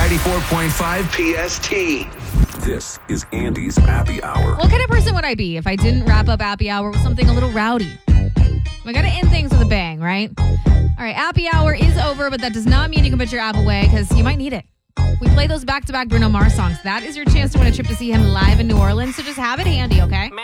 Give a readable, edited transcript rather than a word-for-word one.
94.5 PST. This is Andy's Happy Hour. What kind of person would I be if I didn't wrap up Happy Hour with something a little rowdy? I gotta end things with a bang, right? All right, Happy Hour is over, but that does not mean you can put your app away because you might need it. We play those back-to-back Bruno Mars songs. That is your chance to win a trip to see him live in New Orleans, so just have it handy, okay?